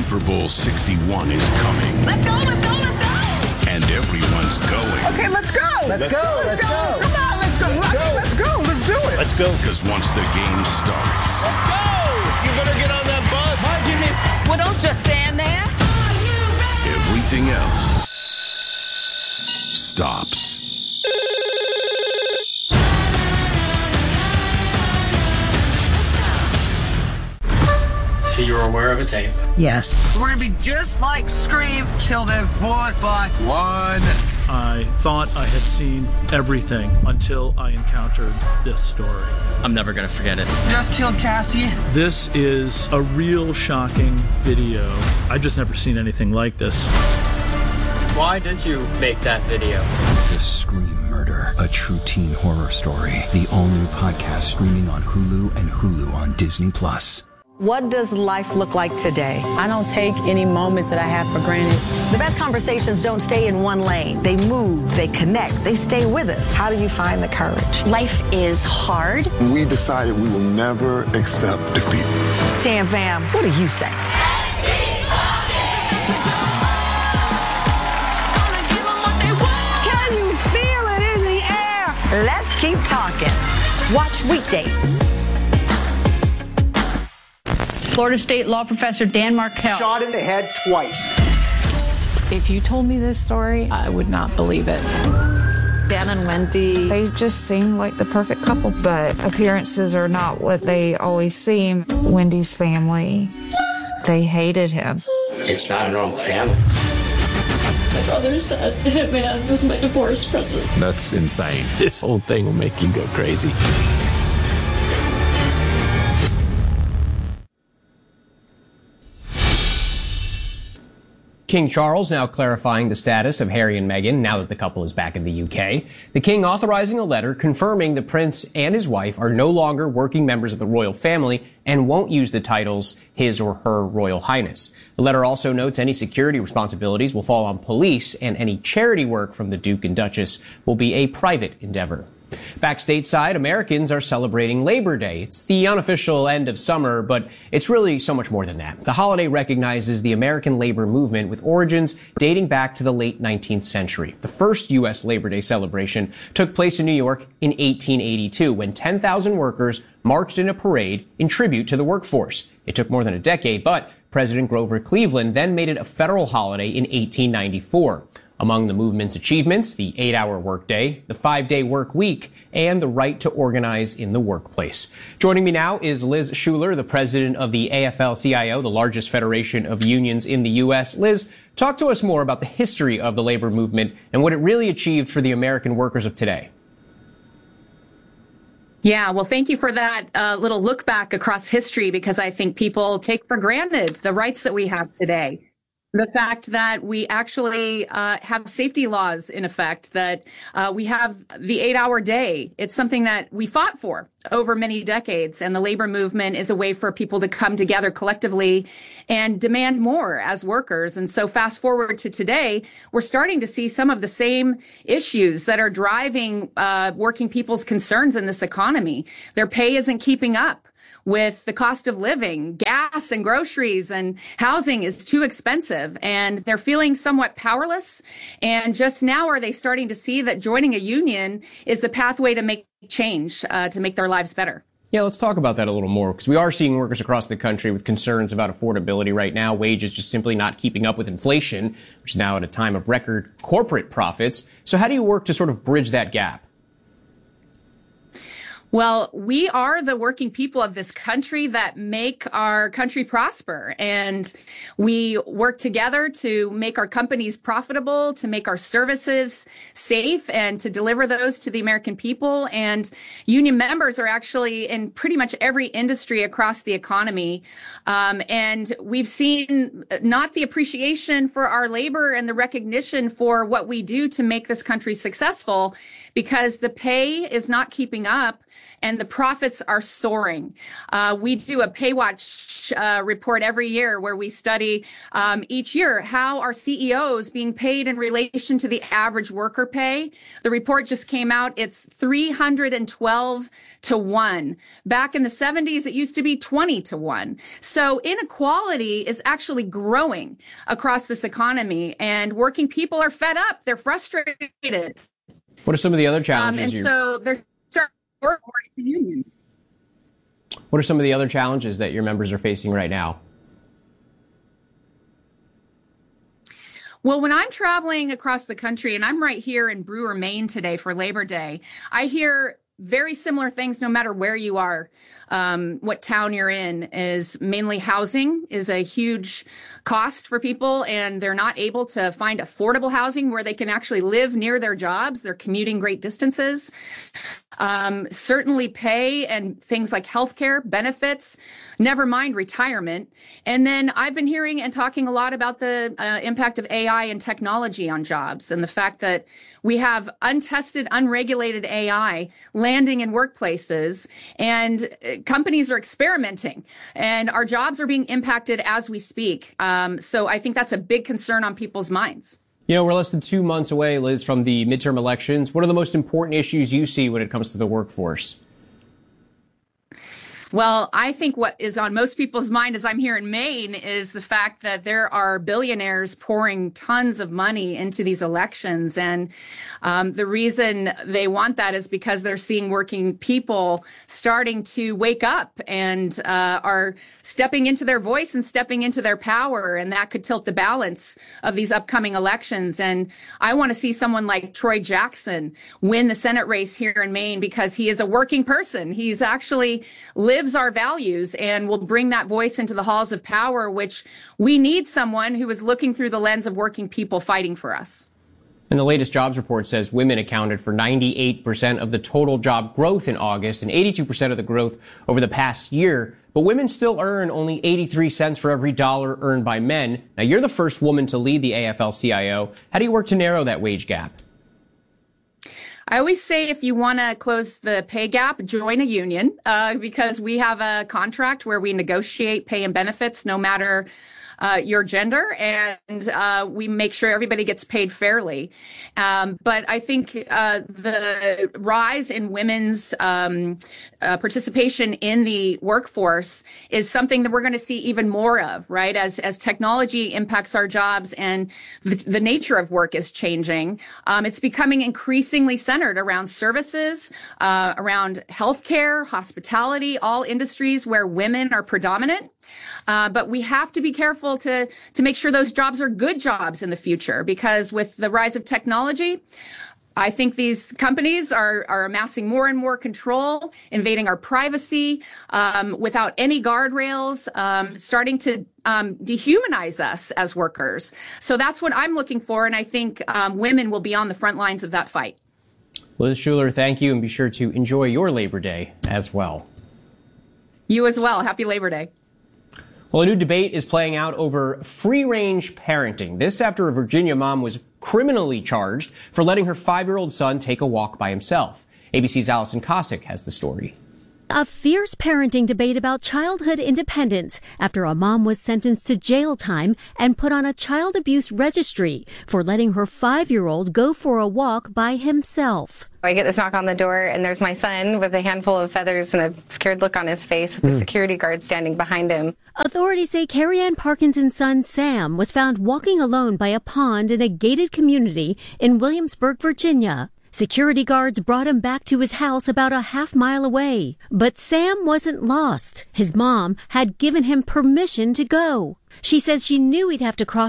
Super Bowl 61 is coming. Let's go, let's go, let's go! And everyone's going. Okay, let's go! Let's go, let's go! Come on, let's go! Let's go, let's do it! Let's go. Because once the game starts... Let's go! You better get on that bus. Well, don't just stand there. Everything else stops. So you're aware of a tape? Yes. We're gonna be just like Scream till they're one by one. I thought I had seen everything until I encountered this story. I'm never gonna forget it. Just killed Cassie. This is a real shocking video. I've just never seen anything like this. Why did you make that video? The Scream Murder, a true teen horror story. The all-new podcast streaming on Hulu and Hulu on Disney+. What does life look like today? I don't take any moments that I have for granted. The best conversations don't stay in one lane. They move, they connect, they stay with us. How do you find the courage? Life is hard. We decided we will never accept defeat. Tam Fam, what do you say? Can you feel it in the air? Let's keep talking. Watch weekdays. Florida State law professor Dan Markel. Shot in the head twice. If you told me this story, I would not believe it. Dan and Wendy. They just seem like the perfect couple, but appearances are not what they always seem. Wendy's family, they hated him. It's not a normal family. My brother said Hitman was my divorce present. That's insane. This whole thing will make you go crazy. King Charles now clarifying the status of Harry and Meghan now that the couple is back in the UK. The King authorizing a letter confirming the Prince and his wife are no longer working members of the royal family and won't use the titles His or Her Royal Highness. The letter also notes any security responsibilities will fall on police and any charity work from the Duke and Duchess will be a private endeavor. Back stateside, Americans are celebrating Labor Day. It's the unofficial end of summer, but it's really so much more than that. The holiday recognizes the American labor movement with origins dating back to the late 19th century. The first U.S. Labor Day celebration took place in New York in 1882 when 10,000 workers marched in a parade in tribute to the workforce. It took more than a decade, but President Grover Cleveland then made it a federal holiday in 1894. Among the movement's achievements, the 8-hour workday, the 5-day work week, and the right to organize in the workplace. Joining me now is Liz Shuler, the president of the AFL-CIO, the largest federation of unions in the U.S. Liz, talk to us more about the history of the labor movement and what it really achieved for the American workers of today. Yeah, well, thank you for that little look back across history, because I think people take for granted the rights that we have today. The fact that we actually have safety laws in effect, that we have the 8-hour day. It's something that we fought for over many decades. And the labor movement is a way for people to come together collectively and demand more as workers. And so fast forward to today, we're starting to see some of the same issues that are driving working people's concerns in this economy. Their pay isn't keeping up with the cost of living. Gas and groceries and housing is too expensive, and they're feeling somewhat powerless. And just now are they starting to see that joining a union is the pathway to make change, to make their lives better. Yeah, let's talk about that a little more, because we are seeing workers across the country with concerns about affordability right now. Wages just simply not keeping up with inflation, which is now at a time of record corporate profits. So how do you work to sort of bridge that gap? Well, we are the working people of this country that make our country prosper. And we work together to make our companies profitable, to make our services safe, and to deliver those to the American people. And union members are actually in pretty much every industry across the economy. And we've seen not the appreciation for our labor and the recognition for what we do to make this country successful, because the pay is not keeping up and the profits are soaring. We do a PayWatch report every year where we study each year how are CEOs being paid in relation to the average worker pay. The report just came out. It's 312 to 1. Back in the 70s, it used to be 20 to 1. So inequality is actually growing across this economy, and working people are fed up. They're frustrated. What are some of the other challenges? And so they're starting to work to unions. What are some of the other challenges that your members are facing right now? Well, when I'm traveling across the country, and I'm right here in Brewer, Maine today for Labor Day, I hear very similar things no matter where you are, what town you're in. Is mainly housing is a huge cost for people, and they're not able to find affordable housing where they can actually live near their jobs. They're commuting great distances. Certainly pay and things like healthcare, benefits, never mind retirement. And then I've been hearing and talking a lot about the impact of AI and technology on jobs, and the fact that we have untested, unregulated AI landing in workplaces, and companies are experimenting, and our jobs are being impacted as we speak. So I think that's a big concern on people's minds. You know, we're less than 2 months away, Liz, from the midterm elections. What are the most important issues you see when it comes to the workforce? Well, I think what is on most people's mind as I'm here in Maine is the fact that there are billionaires pouring tons of money into these elections. And the reason they want that is because they're seeing working people starting to wake up and are stepping into their voice and stepping into their power. And that could tilt the balance of these upcoming elections. And I want to see someone like Troy Jackson win the Senate race here in Maine because he is a working person. He's actually lives our values and will bring that voice into the halls of power, which we need someone who is looking through the lens of working people fighting for us. And the latest jobs report says women accounted for 98% of the total job growth in August and 82% of the growth over the past year. But women still earn only 83 cents for every dollar earned by men. Now, you're the first woman to lead the AFL-CIO. How do you work to narrow that wage gap? I always say if you want to close the pay gap, join a union because we have a contract where we negotiate pay and benefits no matter your gender, and we make sure everybody gets paid fairly. But I think the rise in women's participation in the workforce is something that we're going to see even more of, right? As technology impacts our jobs and the nature of work is changing, it's becoming increasingly centered around services, around healthcare, hospitality, all industries where women are predominant. But we have to be careful to make sure those jobs are good jobs in the future, because with the rise of technology, I think these companies are amassing more and more control, invading our privacy without any guardrails, starting to dehumanize us as workers. So that's what I'm looking for, and I think women will be on the front lines of that fight. Liz Shuler, thank you, and be sure to enjoy your Labor Day as well. You as well. Happy Labor Day. Well, a new debate is playing out over free-range parenting. This after a Virginia mom was criminally charged for letting her 5-year-old son take a walk by himself. ABC's Allison Cossack has the story. A fierce parenting debate about childhood independence after a mom was sentenced to jail time and put on a child abuse registry for letting her 5-year-old go for a walk by himself. I get this knock on the door, and there's my son with a handful of feathers and a scared look on his face with the security guard standing behind him. Authorities say Carrie Ann Parkinson's son, Sam, was found walking alone by a pond in a gated community in Williamsburg, Virginia. Security guards brought him back to his house about a half-mile away. But Sam wasn't lost. His mom had given him permission to go. She says she knew he'd have to cross